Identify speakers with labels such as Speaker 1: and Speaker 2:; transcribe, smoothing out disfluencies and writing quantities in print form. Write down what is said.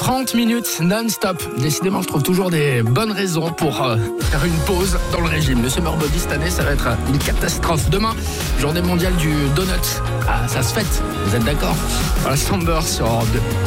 Speaker 1: 30 minutes non-stop. Décidément, je trouve toujours des bonnes raisons pour faire une pause dans le régime. Monsieur Morbody, cette année, ça va être une catastrophe. Demain, journée mondiale du donut. Ah, ça se fête. Vous êtes d'accord? Voilà, Samber sur Europe 2.